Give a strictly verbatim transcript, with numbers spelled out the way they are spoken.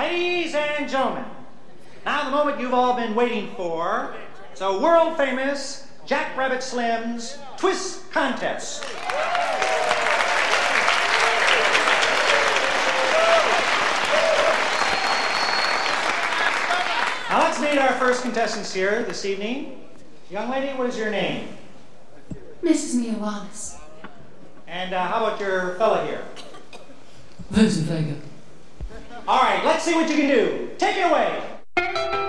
Ladies and gentlemen, now the moment you've all been waiting for. It's a world famous Jack Rabbit Slim's Twist Contest. Now let's meet our first contestants here this evening. Young lady, what is your name? Missus Mia Wallace. And uh, how about your fella here? Vincent Vega. All right, let's see what you can do. Take it away.